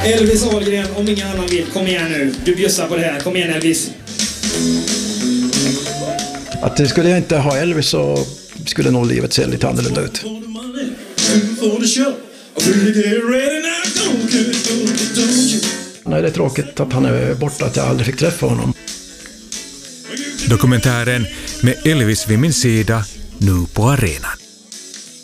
Elvis Ahlgren, om ingen annan vill. Kom igen nu. Du bjussar på det här. Kom igen Elvis. Att skulle jag inte ha Elvis så skulle nog livet se lite annorlunda ut. Nej, det är tråkigt att han är borta, att jag aldrig fick träffa honom. Dokumentären Med Elvis vid min sida, nu på arenan.